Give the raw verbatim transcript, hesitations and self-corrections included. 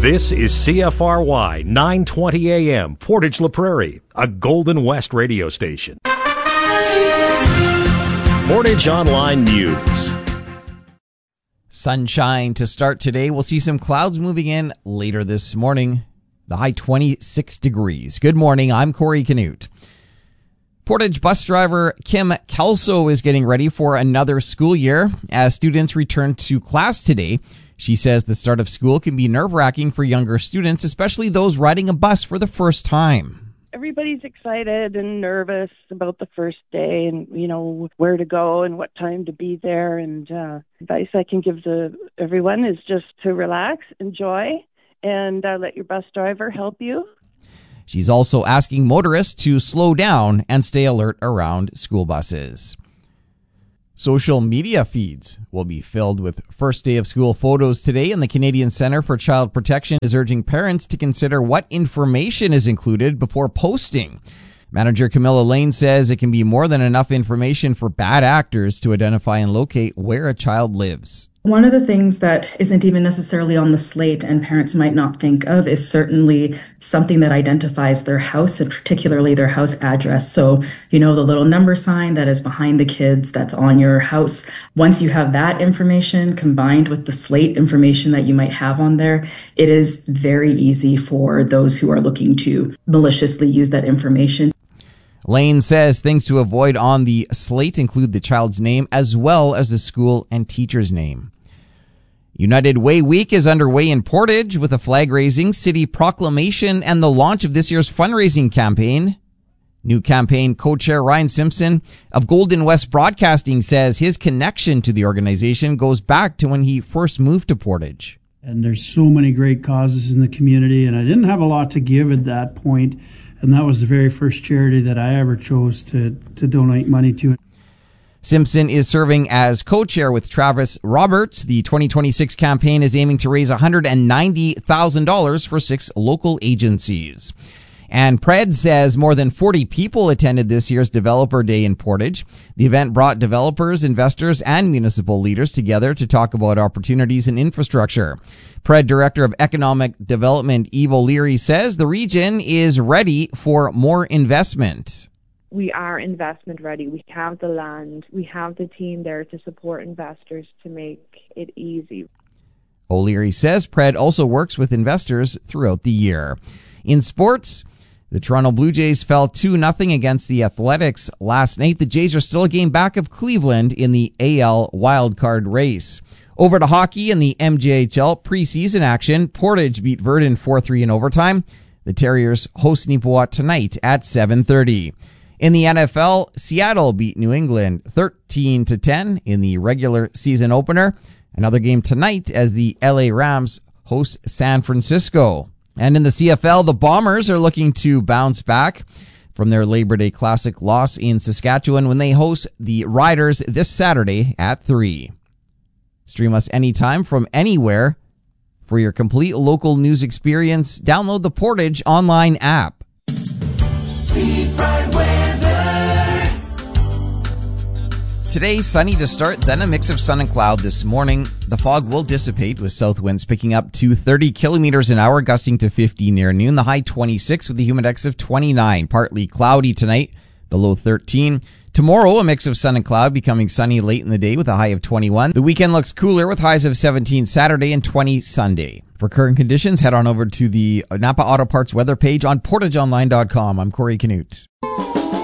This is C F R Y nine twenty A M, Portage La Prairie, a Golden West radio station. Portage Online News. Sunshine to start today. We'll see some clouds moving in later this morning. The high twenty-six degrees. Good morning. I'm Corey Canute. Portage bus driver Kim Kelso is getting ready for another school year as students return to class today. She says the start of school can be nerve-wracking for younger students, especially those riding a bus for the first time. Everybody's excited and nervous about the first day and, you know, where to go and what time to be there. And uh, advice I can give to everyone is just to relax, enjoy, and uh, let your bus driver help you. She's also asking motorists to slow down and stay alert around school buses. Social media feeds will be filled with first day of school photos today, and the Canadian Centre for Child Protection is urging parents to consider what information is included before posting. Manager Camilla Lane says it can be more than enough information for bad actors to identify and locate where a child lives. One of the things that isn't even necessarily on the slate and parents might not think of is certainly something that identifies their house and particularly their house address. So, you know, the little number sign that is behind the kids that's on your house. Once you have that information combined with the slate information that you might have on there, it is very easy for those who are looking to maliciously use that information. Lane says things to avoid on the slate include the child's name as well as the school and teacher's name. United Way Week is underway in Portage with a flag raising, city proclamation, and the launch of this year's fundraising campaign. New campaign co-chair Ryan Simpson of Golden West Broadcasting says his connection to the organization goes back to when he first moved to Portage. And there's so many great causes in the community, and I didn't have a lot to give at that point. And that was the very first charity that I ever chose to, to donate money to. Simpson is serving as co-chair with Travis Roberts. The twenty twenty-six campaign is aiming to raise one hundred ninety thousand dollars for six local agencies. And Pred says more than forty people attended this year's Developer Day in Portage. The event brought developers, investors, and municipal leaders together to talk about opportunities in infrastructure. Pred Director of Economic Development Eve O'Leary says the region is ready for more investment. We are investment ready. We have the land. We have the team there to support investors to make it easy. O'Leary says Pred also works with investors throughout the year. In sports, the Toronto Blue Jays fell two nothing against the Athletics last night. The Jays are still a game back of Cleveland in the A L wildcard race. Over to hockey in the M J H L preseason action. Portage beat Verdun four three in overtime. The Terriers host Neepawa tonight at seven thirty. In the N F L, Seattle beat New England thirteen to ten in the regular season opener. Another game tonight as the L A Rams host San Francisco. And in the C F L, the Bombers are looking to bounce back from their Labor Day Classic loss in Saskatchewan when they host the Riders this Saturday at three. Stream us anytime from anywhere. For your complete local news experience, download the Portage online app. See bright weather. Today, sunny to start, then a mix of sun and cloud this morning. The fog will dissipate with south winds picking up to thirty kilometers an hour, gusting to fifty near noon. The high twenty-six with the humid index of twenty-nine. Partly cloudy tonight, the low thirteen. Tomorrow, a mix of sun and cloud, becoming sunny late in the day with a high of twenty-one. The weekend looks cooler with highs of seventeen Saturday and twenty Sunday. For current conditions, head on over to the Napa Auto Parts weather page on portage online dot com. I'm Corey Canute.